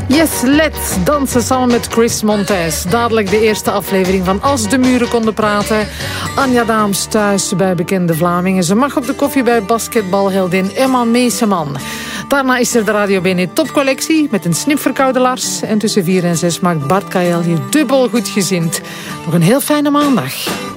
Yes, let's dansen samen met Chris Montez. Dadelijk de eerste aflevering van Als de Muren Konden Praten. Anja Daams thuis bij bekende Vlamingen. Ze mag op de koffie bij basketbalheldin Emma Meeseman. Daarna is er de Radio BNN topcollectie met een snipverkoude Lars. En tussen 4 en 6 maakt Bart Kael hier dubbel goed gezind. Nog een heel fijne maandag.